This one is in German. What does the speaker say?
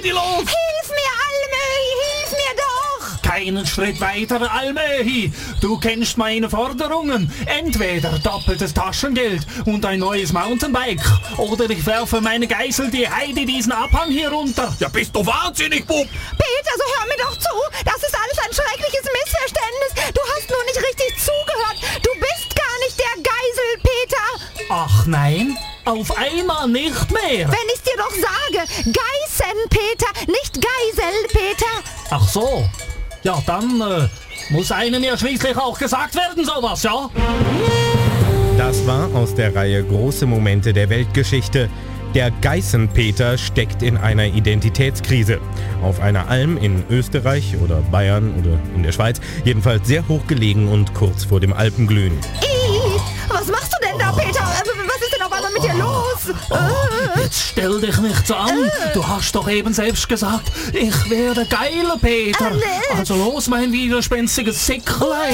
die los! Hilf mir, Almöhi, hilf mir doch! Keinen Schritt weiter, Almöhi. Du kennst meine Forderungen. Entweder doppeltes Taschengeld und ein neues Mountainbike. Oder ich werfe meine Geisel die Heidi diesen Abhang hier runter. Ja, bist du wahnsinnig, Bub? Peter, so hör mir doch zu. Das ist alles ein schreckliches Missverständnis. Du hast nur nicht richtig zugehört. Du bist gar nicht der Geisel, Peter. Ach nein, auf einmal nicht mehr. Wenn ich's dir doch sage. Geißen, Peter, nicht Geisel, Peter. Ach so. Ja, dann muss einem ja schließlich auch gesagt werden, sowas, ja? Das war aus der Reihe Große Momente der Weltgeschichte. Der Geißenpeter steckt in einer Identitätskrise. Auf einer Alm in Österreich oder Bayern oder in der Schweiz, jedenfalls sehr hoch gelegen und kurz vor dem Alpenglühen. Was machst du denn da, Peter? Was ist denn auf einmal mit dir los? Jetzt stell dich nicht so an. Du hast doch eben selbst gesagt, ich wäre geiler Peter. Also los, mein widerspenstiges Sicklein.